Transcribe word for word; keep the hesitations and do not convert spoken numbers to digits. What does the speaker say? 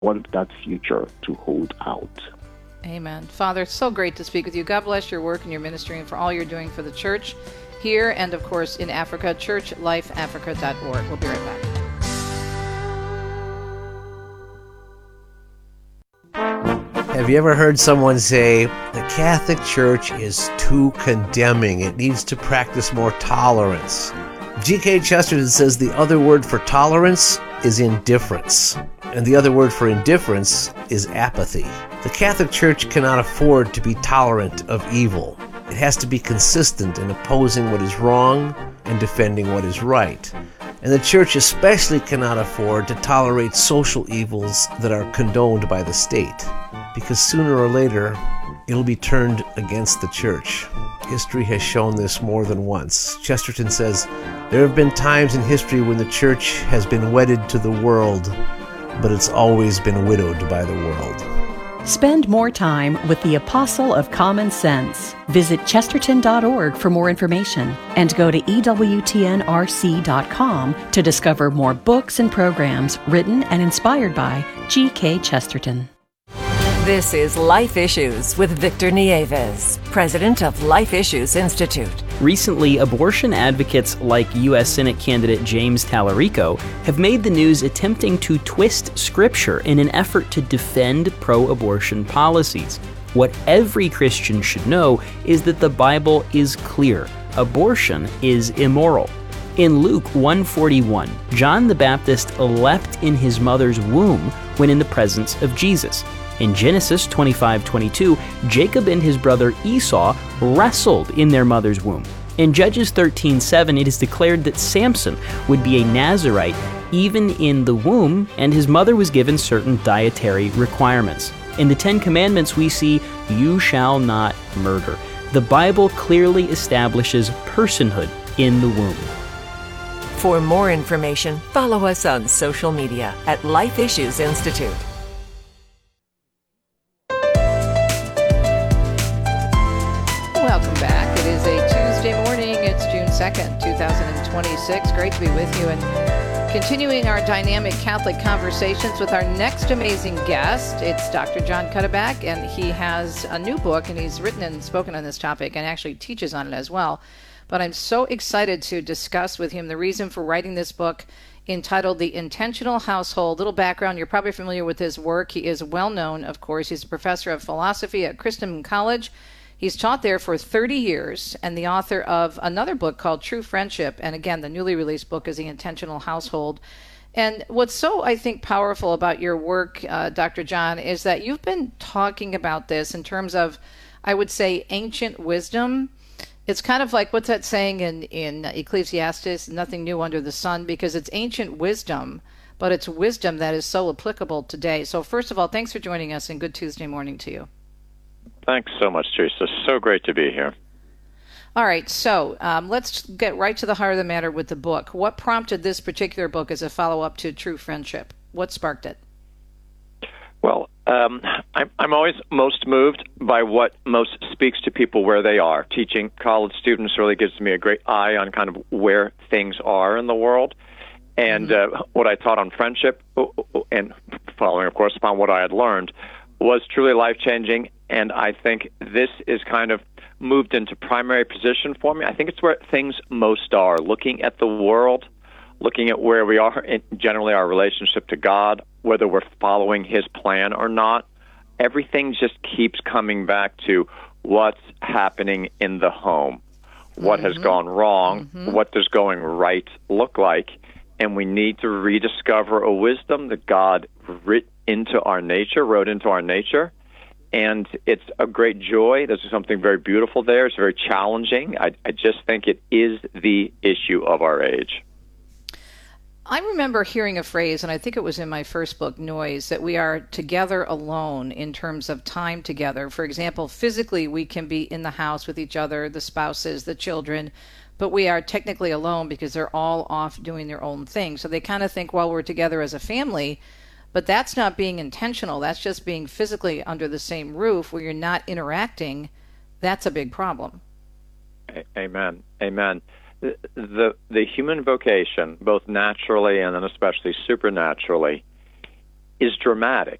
want that future to hold out. Amen. Father, it's so great to speak with you. God bless your work and your ministry and for all you're doing for the church here and, of course, in Africa. church life africa dot org. We'll be right back. Have you ever heard someone say, the Catholic Church is too condemning, it needs to practice more tolerance? G K Chesterton says the other word for tolerance is indifference, and the other word for indifference is apathy. The Catholic Church cannot afford to be tolerant of evil. It has to be consistent in opposing what is wrong and defending what is right. And the Church especially cannot afford to tolerate social evils that are condoned by the state, because sooner or later, it'll be turned against the Church. History has shown this more than once. Chesterton says, there have been times in history when the Church has been wedded to the world, but it's always been widowed by the world. Spend more time with the Apostle of Common Sense. Visit chesterton dot org for more information and go to E W T N R C dot com to discover more books and programs written and inspired by G K Chesterton. This is Life Issues with Victor Nieves, president of Life Issues Institute. Recently, abortion advocates like U S Senate candidate James Tallarico have made the news attempting to twist Scripture in an effort to defend pro-abortion policies. What every Christian should know is that the Bible is clear. Abortion is immoral. In Luke one forty-one, John the Baptist leapt in his mother's womb when in the presence of Jesus. In Genesis twenty-five twenty-two, Jacob and his brother Esau wrestled in their mother's womb. In Judges thirteen seven, it is declared that Samson would be a Nazirite even in the womb, and his mother was given certain dietary requirements. In the Ten Commandments, we see, "You shall not murder." The Bible clearly establishes personhood in the womb. For more information, follow us on social media at Life Issues Institute. Welcome back. It is a Tuesday morning. It's June second, twenty twenty-six. Great to be with you and continuing our dynamic Catholic conversations with our next amazing guest. It's Doctor John Cuddeback, and he has a new book, and he's written and spoken on this topic and actually teaches on it as well. But I'm so excited to discuss with him the reason for writing this book entitled The Intentional Household. Little background, you're probably familiar with his work. He is well known, of course. He's a professor of philosophy at Christendom College. He's taught there for thirty years and the author of another book called True Friendship. And again, the newly released book is The Intentional Household. And what's so, I think, powerful about your work, uh, Doctor John, is that you've been talking about this in terms of, I would say, ancient wisdom. It's kind of like, what's that saying in, in Ecclesiastes, nothing new under the sun, because it's ancient wisdom, but it's wisdom that is so applicable today. So first of all, thanks for joining us, and good Tuesday morning to you. Thanks so much, Teresa. So great to be here. All right, so um, let's get right to the heart of the matter with the book. What prompted this particular book as a follow-up to True Friendship? What sparked it? Well, um, I'm, I'm always most moved by what most speaks to people where they are. Teaching college students really gives me a great eye on kind of where things are in the world. And mm-hmm. uh, what I taught on friendship, and following, of course, upon what I had learned, was truly life-changing. And I think this is kind of moved into primary position for me. I think it's where things most are, looking at the world, looking at where we are in generally our relationship to God, whether we're following his plan or not. Everything just keeps coming back to what's happening in the home, what mm-hmm. has gone wrong, mm-hmm. what does going right look like, and we need to rediscover a wisdom that God writ into our nature, wrote into our nature. And it's a great joy. There's something very beautiful there. It's very challenging. I, I just think it is the issue of our age. I remember hearing a phrase, and I think it was in my first book, Noise, that we are together alone in terms of time together. For example, physically, we can be in the house with each other, the spouses, the children, but we are technically alone because they're all off doing their own thing. So they kind of think, well, we're together as a family, but that's not being intentional. That's just being physically under the same roof where you're not interacting. That's a big problem. Amen. Amen. The, the the human vocation, both naturally and then especially supernaturally, is dramatic.